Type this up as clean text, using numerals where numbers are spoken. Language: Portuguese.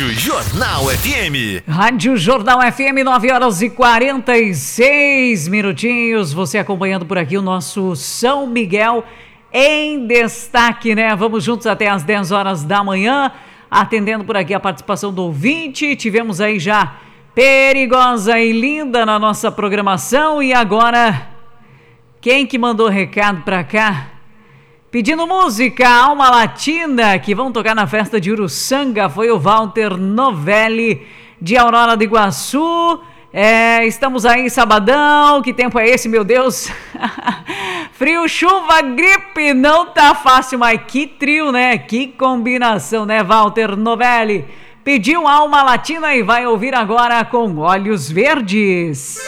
Rádio Jornal FM. Rádio Jornal FM, 9h46 Você acompanhando por aqui o nosso São Miguel em destaque, né? Vamos juntos até às 10 horas da manhã, atendendo por aqui a participação do ouvinte. Tivemos aí já Perigosa e Linda na nossa programação. E agora, quem que mandou recado pra cá? Pedindo música, Alma Latina, que vão tocar na festa de Uruçanga, foi o Walter Novelli, de Aurora do Iguaçu. Estamos aí, sabadão, que tempo é esse, meu Deus? Frio, chuva, gripe, não tá fácil, mas que trio, né? Que combinação, né, Walter Novelli? Pediu Alma Latina e vai ouvir agora com Olhos Verdes.